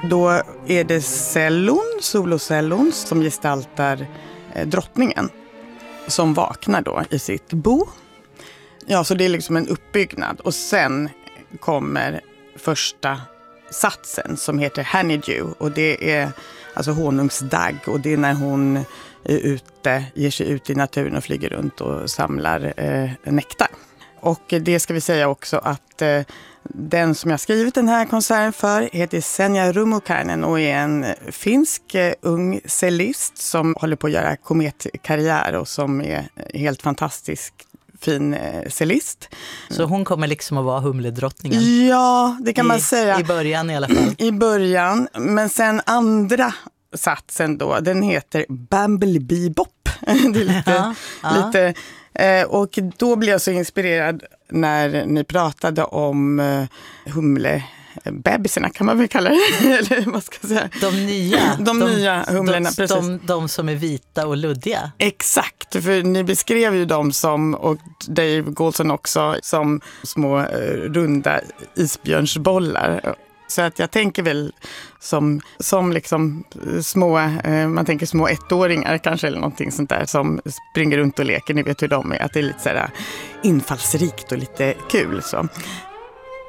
Då är det solocellon som gestaltar drottningen som vaknar då i sitt bo. Ja, så det är liksom en uppbyggnad. Och sen kommer första satsen som heter Honeydew. Och det är alltså honungsdagg. Och det är när hon ger sig ut i naturen och flyger runt och samlar nektar. Och det ska vi säga också att den som jag skrivit den här konserten för heter Senja Rummukainen och är en finsk ung cellist som håller på att göra kometkarriär och som är helt fantastisk fin cellist. Så hon kommer liksom att vara humledrottningen? Ja, det kan man säga. I början i alla fall. I början, men sen andra satsen då, den heter Bumblebee Bop. Det är lite och då blev jag så inspirerad när ni pratade om humlebebisarna, kan man väl kalla det? Eller vad ska jag säga? De nya humlorna, precis. De som är vita och luddiga. Exakt, för ni beskrev ju dem som, och Dave Goulson också, som små runda isbjörnsbollar. Så att jag tänker väl som liksom man tänker små ettåringar kanske eller någonting sånt där som springer runt och leker. Ni vet hur de är, att det är lite så här infallsrikt och lite kul så.